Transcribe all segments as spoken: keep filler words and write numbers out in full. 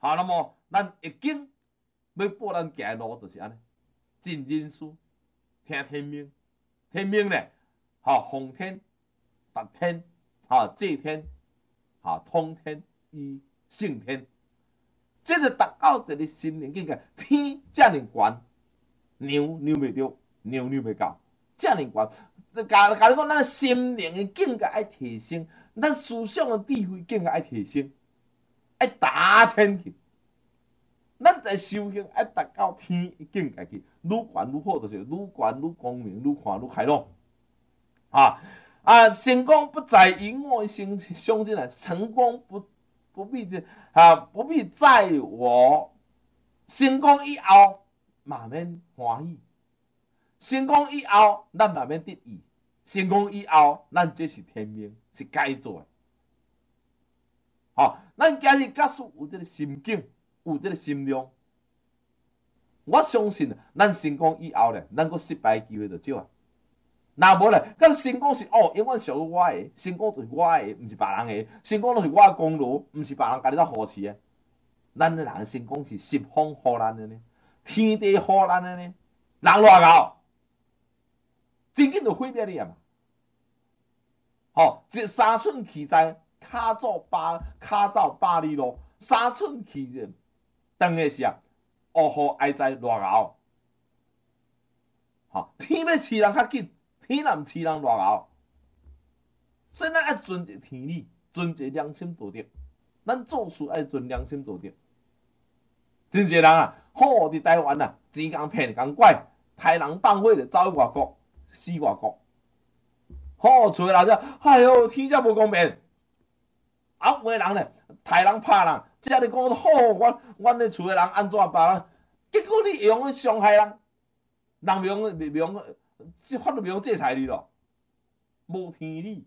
好，那么咱易经要报咱行的路就是安尼，尽人事，听天命。天命呢，好，奉天、达天、好，祭天、好，通天、以圣天。这个达到一个心灵境界，天这么悬，牛牛袂着，牛牛袂到，这么悬。甲甲你讲，咱心灵的境界爱提升，咱思想的智慧境界爱提升，爱达天去。咱在修行爱达到天的境界去，愈悬愈好，就是愈悬愈光明，愈看愈开朗。啊啊！成功不在于我相相信啊，成功不不必这啊，不必在我成功以后慢慢欢喜，成功以后咱慢慢得意，成功以后咱这是天命，是该做的。好、哦，咱今日假使有这个心境，有这个心量，我相信咱成功以后咧，咱个失败的机会就少啊。那无咧，咱成功是哦，永远属于我的，成功就是我的，毋是别人的。成功都是我的功劳，毋是别人家己在扶持的。咱的人成功是十方予咱的呢，天地予咱的呢。人偌敖，真紧就毁灭你啊嘛！吼、哦，一三寸气在，骹走百骹走百里路，三寸气长的是啊，乌雨爱在偌敖。吼、哦，天要饲人较紧。天若毋饲人偌敖，所以咱爱遵一天理，遵一良心道德。咱做事爱遵良心道德。真侪人啊，好伫台湾啊，钱共骗共拐，杀人放火就走去外国，死外国。好，厝诶人就哎哟，天遮无公平。啊，有诶人咧，杀人拍人，遮你讲好，阮阮咧厝诶人安怎别人？结果你会用去伤害人，人用用用。即法律袂用制裁你咯，无天理，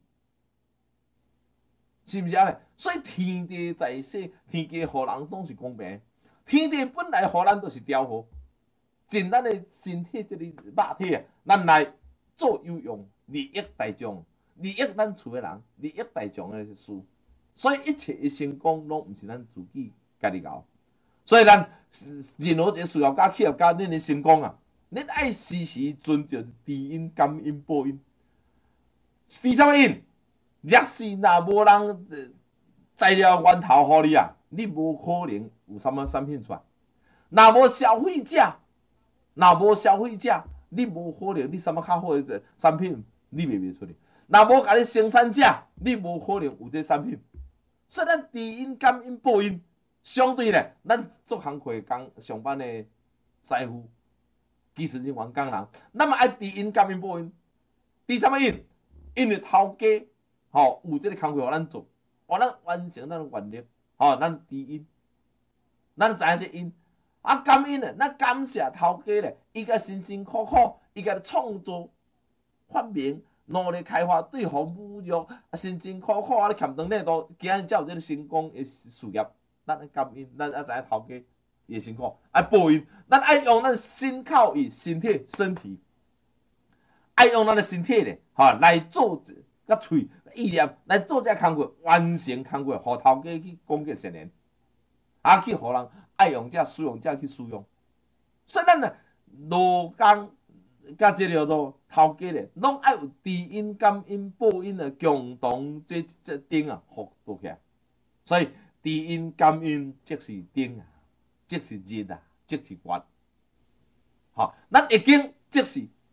是毋是安尼？所以天地在世，天地互人拢是公平。天地本来互咱都是调和，尽咱的身体即个肉体啊，咱来做有用、利益大众、利益咱厝的人、利益大众的事。所以一切的成功，拢毋是咱自己家己搞。所以咱任何一个事业家、企业家，恁的成功啊！恁爱时时遵照知因、感因、报因。第三个因，若是若无人材料源头互你啊，你无可能有啥物产品出来。若无消费者，若无消费者，你无可能你啥物较好的产品你卖袂出去。若无甲你生产者，你无可能有这产品。所以咱知因、感因、报因，相对咧，咱做工课工上班的师傅。技术人员、工人，咱嘛爱知因、感因、报因。第三个因，因为头家吼有这个工作互咱做，互咱完成咱的愿力，吼，咱知因，咱知影这因。啊，感因咧，咱感谢头家咧，伊甲辛辛苦苦，伊甲创造、发明、努力开发、对付侮辱，啊，辛辛苦苦啊，欠长咧都，今日才有这个成功的事业，咱爱感因，咱爱知影头家。也辛苦，爱报应，咱爱用咱身靠伊身体身体，爱用咱的身体咧，哈来做甲喙意念来做这工作，完成工作，互头家去攻击善人，啊去互人爱用者使用者去使用，所以咱呢劳工甲这个做头家咧，拢爱有知因、感因、报因的共同这这顶啊，互倒起来，所以知因、感因即是顶啊。即是日啊，即是月。吼，咱易经即是